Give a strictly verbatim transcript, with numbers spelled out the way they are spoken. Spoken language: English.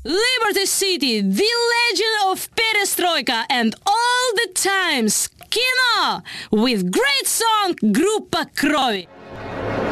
Liberty City, the legend of Perestroika and all the times Kino with great song Группа Крови.